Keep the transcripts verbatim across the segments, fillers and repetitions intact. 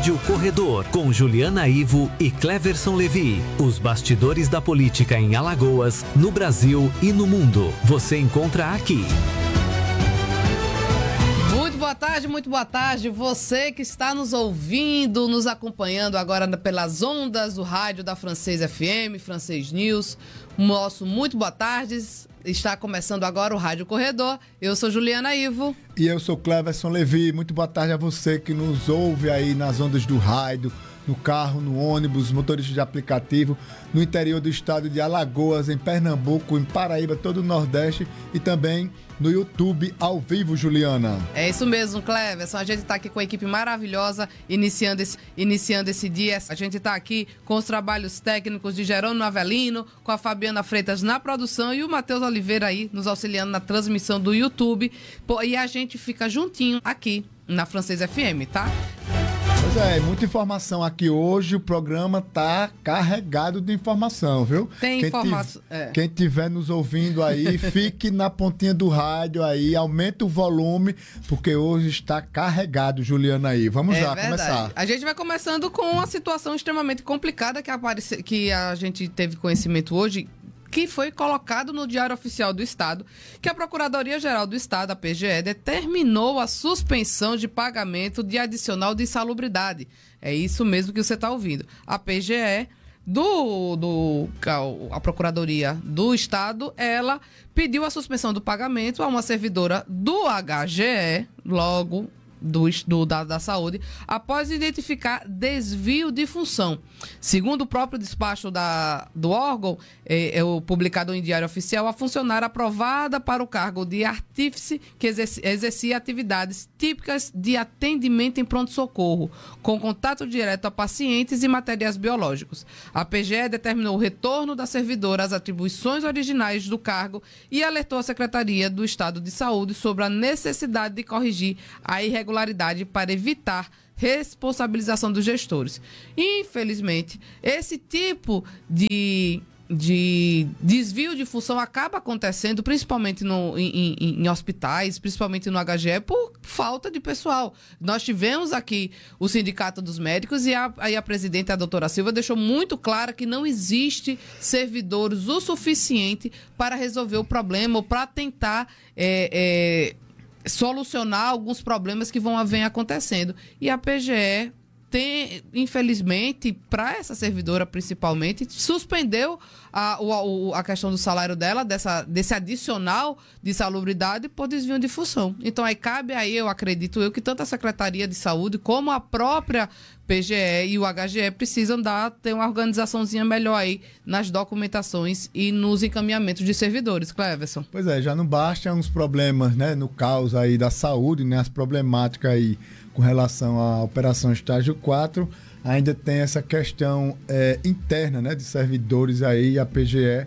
Rádio Corredor, com Juliana Ivo e Cleverson Levi. Os bastidores da política em Alagoas, no Brasil e no mundo. Você encontra aqui. Muito boa tarde, muito boa tarde. Você que está nos ouvindo, nos acompanhando agora pelas ondas do rádio da Francês F M, Francês News. Nosso muito boa tarde. Está começando agora o Rádio Corredor. Eu sou Juliana Ivo. E eu sou Cleverson Levi. Muito boa tarde a você que nos ouve aí nas ondas do rádio, no carro, no ônibus, motorista de aplicativo, no interior do estado de Alagoas, em Pernambuco, em Paraíba, todo o Nordeste e também no YouTube ao vivo, Juliana. É isso mesmo, Cleverson. A gente está aqui com a equipe maravilhosa, iniciando esse, iniciando esse dia. A gente está aqui com os trabalhos técnicos de Jerônimo Avelino, com a Fabiana Freitas na produção e o Matheus Oliveira aí nos auxiliando na transmissão do YouTube. E a gente fica juntinho aqui na Francês F M, tá? Pois é, muita informação aqui hoje. O programa tá carregado de informação, viu? Tem informação. É. Quem estiver nos ouvindo aí, fique na pontinha do rádio aí, aumenta o volume, porque hoje está carregado, Juliana aí. Vamos é lá, verdade. começar. A gente vai começando com uma situação extremamente complicada que, aparece, que a gente teve conhecimento hoje, que foi colocado no Diário Oficial do Estado, que a Procuradoria-Geral do Estado, a P G E, determinou a suspensão de pagamento de adicional de insalubridade. É isso mesmo que você está ouvindo. A P G E, do, do, a Procuradoria do Estado, ela pediu a suspensão do pagamento a uma servidora do H G E, logo... Do, do, da, da saúde, após identificar desvio de função. Segundo o próprio despacho da, do órgão, é, é o publicado em Diário Oficial, a funcionária aprovada para o cargo de artífice que exercia, exercia atividades típicas de atendimento em pronto-socorro, com contato direto a pacientes e materiais biológicos. A P G E determinou o retorno da servidora às atribuições originais do cargo e alertou a Secretaria do Estado de Saúde sobre a necessidade de corrigir a irregularidade para evitar responsabilização dos gestores. Infelizmente, esse tipo de, de desvio de função acaba acontecendo principalmente no, em, em, em hospitais, principalmente no H G E, por falta de pessoal. Nós tivemos aqui o Sindicato dos Médicos e a, aí a presidente, a doutora Silva, deixou muito clara que não existe servidores o suficiente para resolver o problema ou para tentar... É, é, solucionar alguns problemas que vão vem acontecendo. E a P G E tem, infelizmente, para essa servidora principalmente, suspendeu a, a, a questão do salário dela, dessa, desse adicional de salubridade por desvio de função. Então, aí cabe aí, eu acredito eu, que tanto a Secretaria de Saúde como a própria P G E e o H G E precisam dar, ter uma organizaçãozinha melhor aí nas documentações e nos encaminhamentos de servidores, Cleverson. Pois é, já não basta uns problemas, né, no caos aí da saúde, né, as problemáticas aí com relação à operação estágio quatro, ainda tem essa questão é, interna, né, de servidores aí, a P G E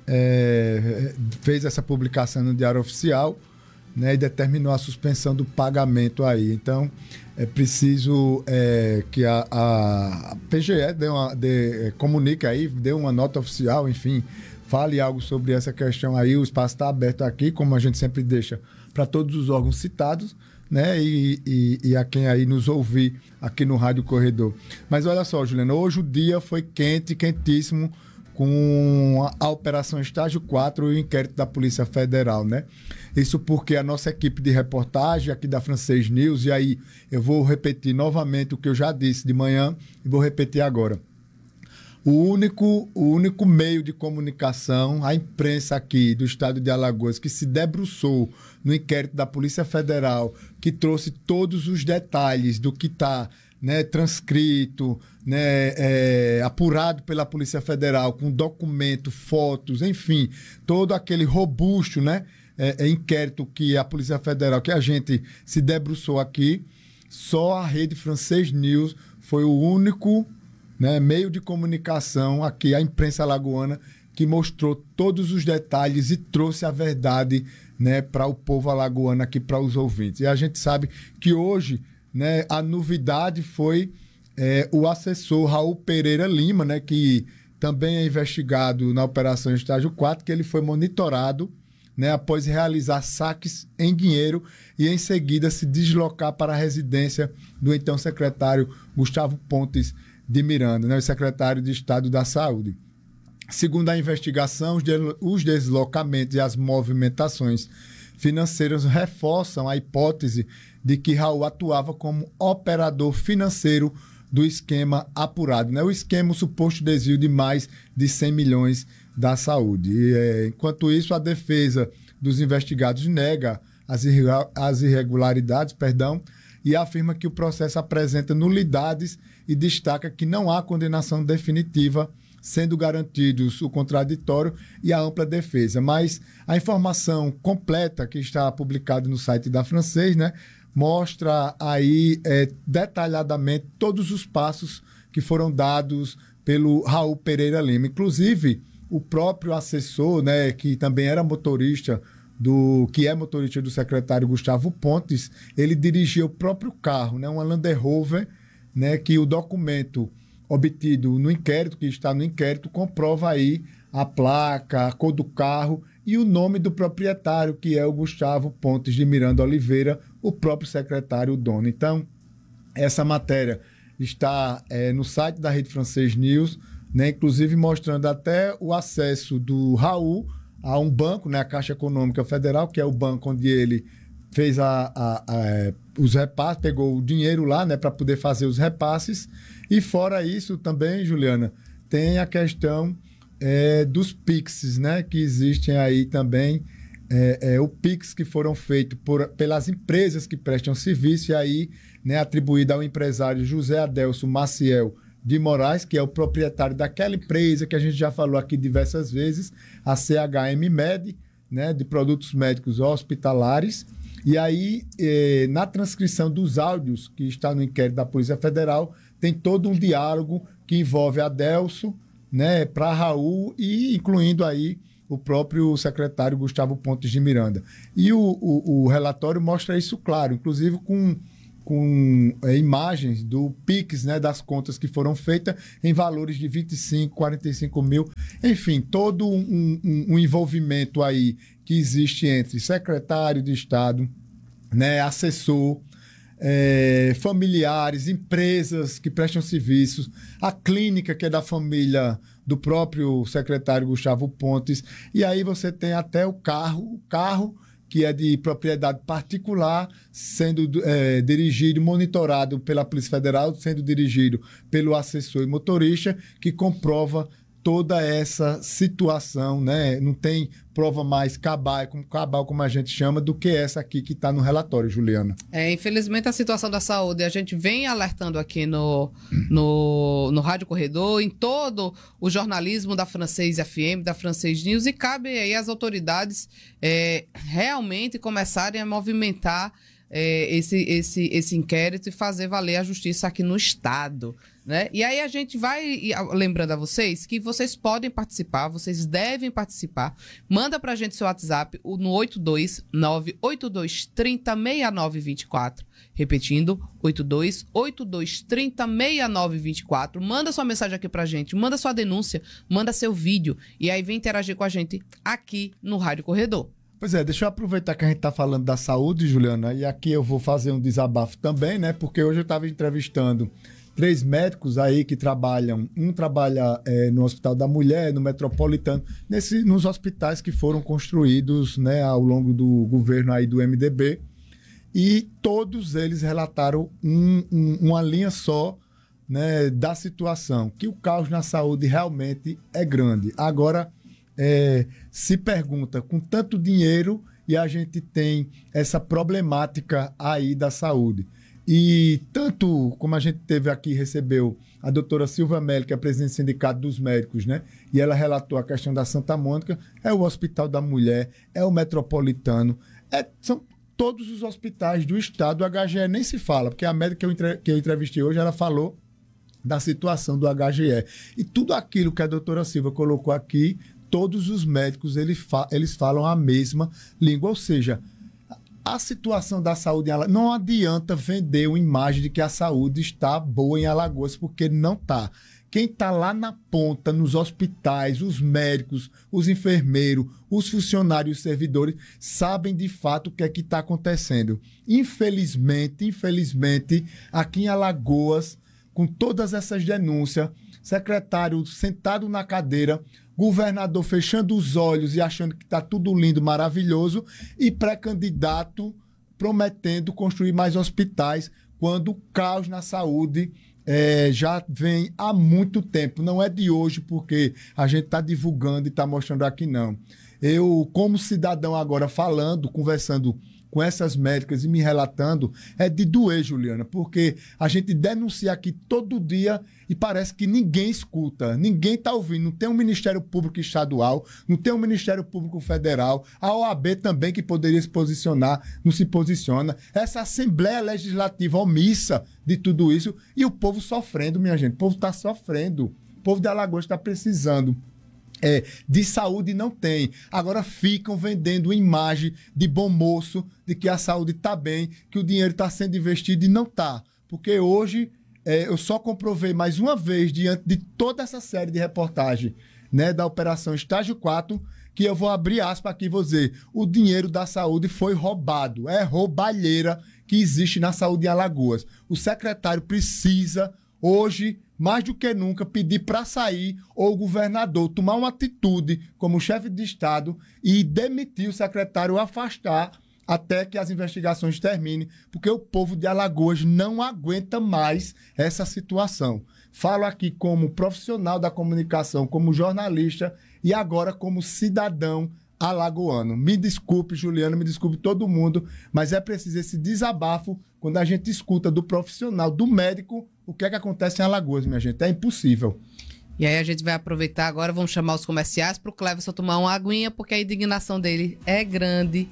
é, fez essa publicação no Diário Oficial, né, e determinou a suspensão do pagamento aí. Então, é preciso é, que a, a, a P G E dê uma, dê, comunique aí, dê uma nota oficial, enfim, fale algo sobre essa questão aí. O espaço está aberto aqui, como a gente sempre deixa, para todos os órgãos citados, né? E, e, e a quem aí nos ouvir aqui no Rádio Corredor. Mas olha só, Juliana, hoje o dia foi quente, quentíssimo, com a, a Operação Estágio quatro e o inquérito da Polícia Federal, né? Isso porque a nossa equipe de reportagem aqui da Francês News, e aí eu vou repetir novamente o que eu já disse de manhã e vou repetir agora. O único, o único meio de comunicação, a imprensa aqui do estado de Alagoas, que se debruçou no inquérito da Polícia Federal, que trouxe todos os detalhes do que está, né, transcrito, né, é, apurado pela Polícia Federal, com documento, fotos, enfim, todo aquele robusto, né, é, é, inquérito que a Polícia Federal, que a gente se debruçou aqui, só a Rede Francês News foi o único, né, meio de comunicação aqui, a imprensa alagoana, que mostrou todos os detalhes e trouxe a verdade, né, para o povo alagoano aqui, para os ouvintes. E a gente sabe que hoje, né, a novidade foi é, o assessor Raul Pereira Lima, né, que também é investigado na Operação Estágio quatro, que ele foi monitorado, né, após realizar saques em dinheiro e em seguida se deslocar para a residência do então secretário Gustavo Pontes de Miranda, né, o secretário de Estado da Saúde. Segundo a investigação, os, de, os deslocamentos e as movimentações financeiras reforçam a hipótese de que Raul atuava como operador financeiro do esquema apurado, né? O esquema, o suposto desvio de mais de cem milhões da saúde. E, é, enquanto isso, a defesa dos investigados nega as, irre- as irregularidades, perdão, e afirma que o processo apresenta nulidades e destaca que não há condenação definitiva, sendo garantidos o contraditório e a ampla defesa. Mas a informação completa que está publicada no site da Francês, né, mostra aí é, detalhadamente todos os passos que foram dados pelo Raul Pereira Lima. Inclusive, o próprio assessor, né, que também era motorista, do, que é motorista do secretário Gustavo Pontes, ele dirigia o próprio carro, né, uma Land Rover, né, que o documento obtido no inquérito, que está no inquérito, comprova aí a placa, a cor do carro e o nome do proprietário, que é o Gustavo Pontes de Miranda Oliveira, o próprio secretário dono. Então, essa matéria está é, no site da Rede Francês News, né, inclusive mostrando até o acesso do Raul a um banco, né, a Caixa Econômica Federal, que é o banco onde ele fez a, a, a, os repasses, pegou o dinheiro lá, né, para poder fazer os repasses. E fora isso também, Juliana, tem a questão é, dos Pix, né, que existem aí também, é, é, o Pix que foram feitos por, pelas empresas que prestam serviço, e aí, né, atribuído ao empresário José Adelso Maciel de Moraes, que é o proprietário daquela empresa que a gente já falou aqui diversas vezes, a C H M Med, né, de produtos médicos hospitalares. E aí, eh, na transcrição dos áudios que está no inquérito da Polícia Federal, tem todo um diálogo que envolve Adelso, né, para Raul, e incluindo aí o próprio secretário Gustavo Pontes de Miranda. E o, o, o relatório mostra isso claro, inclusive com, com é, imagens do Pix, né, das contas que foram feitas em valores de vinte e cinco, quarenta e cinco mil. Enfim, todo um, um, um envolvimento aí que existe entre secretário de Estado, né, assessor, é, familiares, empresas que prestam serviços, a clínica que é da família do próprio secretário Gustavo Pontes, e aí você tem até o carro, o carro que é de propriedade particular, sendo é, dirigido, monitorado pela Polícia Federal, sendo dirigido pelo assessor e motorista, que comprova toda essa situação, né? Não tem prova mais cabal, como, cabal, como a gente chama, do que essa aqui que está no relatório, Juliana. É, infelizmente, a situação da saúde, a gente vem alertando aqui no, no, no Rádio Corredor, em todo o jornalismo da Francês F M, da Francês News, e cabe aí às autoridades é, realmente começarem a movimentar é, esse, esse, esse inquérito e fazer valer a justiça aqui no Estado. Né? E aí a gente vai lembrando a vocês que vocês podem participar, vocês devem participar. Manda pra gente seu WhatsApp no oito dois nove oito dois três zero seis nove dois quatro. Repetindo, oito dois oito dois três zero seis nove dois quatro. Manda sua mensagem aqui pra gente, manda sua denúncia, manda seu vídeo e aí vem interagir com a gente aqui no Rádio Corredor. Pois é, deixa eu aproveitar que a gente está falando da saúde, Juliana, e aqui eu vou fazer um desabafo também, né? Porque hoje eu estava entrevistando três médicos aí que trabalham, um trabalha é, no Hospital da Mulher, no Metropolitano, nesse, nos hospitais que foram construídos, né, ao longo do governo aí do M D B, e todos eles relataram um, um, uma linha só, né, da situação, que o caos na saúde realmente é grande. Agora, é, se pergunta, com tanto dinheiro e a gente tem essa problemática aí da saúde, e tanto como a gente teve aqui, recebeu a doutora Silvia Melli, que é a presidente do Sindicato dos Médicos, né? E ela relatou a questão da Santa Mônica, é o Hospital da Mulher, é o Metropolitano, é, são todos os hospitais do estado. O H G E nem se fala, porque a médica que eu, entre, que eu entrevistei hoje, ela falou da situação do H G E. E tudo aquilo que a doutora Silvia colocou aqui, todos os médicos, eles, fa- eles falam a mesma língua, ou seja, a situação da saúde em Alagoas, não adianta vender uma imagem de que a saúde está boa em Alagoas, porque não está. Quem está lá na ponta, nos hospitais, os médicos, os enfermeiros, os funcionários, os servidores, sabem de fato o que é que está acontecendo. Infelizmente, infelizmente, aqui em Alagoas, com todas essas denúncias, secretário sentado na cadeira, governador fechando os olhos e achando que está tudo lindo, maravilhoso, e pré-candidato prometendo construir mais hospitais, quando o caos na saúde é, já vem há muito tempo. Não é de hoje, porque a gente está divulgando e está mostrando aqui, não. Eu, como cidadão agora falando, conversando com essas médicas e me relatando, é de doer, Juliana, porque a gente denuncia aqui todo dia e parece que ninguém escuta, ninguém está ouvindo. Não tem um Ministério Público Estadual, não tem um Ministério Público Federal, a O A B também, que poderia se posicionar, não se posiciona. Essa Assembleia Legislativa omissa de tudo isso e o povo sofrendo, minha gente. O povo está sofrendo, o povo de Alagoas está precisando. É, de saúde não tem. Agora ficam vendendo imagem de bom moço, de que a saúde está bem, que o dinheiro está sendo investido e não está. Porque hoje é, eu só comprovei mais uma vez, diante de toda essa série de reportagem, né, da Operação Estágio quatro, que eu vou abrir aspas aqui e vou dizer: o dinheiro da saúde foi roubado. É roubalheira que existe na saúde em Alagoas. O secretário precisa, hoje, mais do que nunca, pedir para sair, ou o governador tomar uma atitude como chefe de Estado e demitir o secretário, afastar até que as investigações terminem, porque o povo de Alagoas não aguenta mais essa situação. Falo aqui como profissional da comunicação, como jornalista e agora como cidadão alagoano. Me desculpe, Juliano, me desculpe todo mundo, mas é preciso esse desabafo quando a gente escuta do profissional, do médico, o que é que acontece em Alagoas, minha gente. É impossível. E aí a gente vai aproveitar agora, vamos chamar os comerciais para o Cleverson tomar uma aguinha, porque a indignação dele é grande,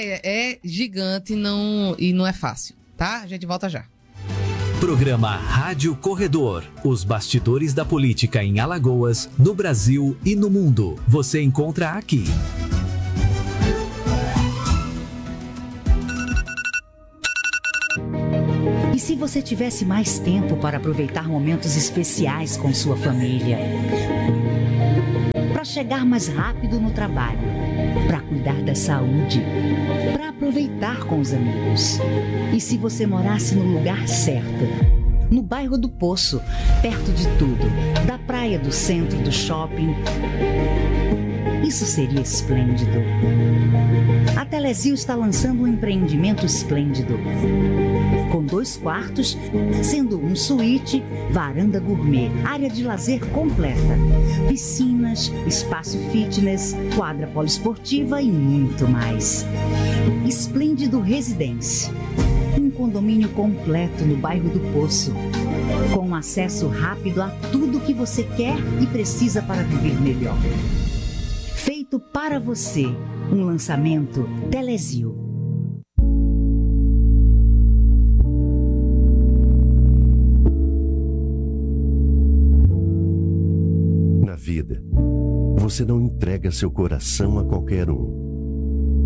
é, é gigante não, e não é fácil, tá? A gente volta já. Programa Rádio Corredor. Os bastidores da política em Alagoas, no Brasil e no mundo. Você encontra aqui. E se você tivesse mais tempo para aproveitar momentos especiais com sua família? Para chegar mais rápido no trabalho, para cuidar da saúde, para aproveitar com os amigos. E se você morasse no lugar certo? No bairro do Poço, perto de tudo, da praia, do centro, do shopping. Isso seria esplêndido. A Telezil está lançando um empreendimento esplêndido, com dois quartos, sendo um suíte, varanda gourmet, área de lazer completa, piscinas, espaço fitness, quadra poliesportiva e muito mais. Esplêndido Residência, um condomínio completo no bairro do Poço, com acesso rápido a tudo que você quer e precisa para viver melhor. Feito para você, um lançamento Telezil. Na vida, você não entrega seu coração a qualquer um.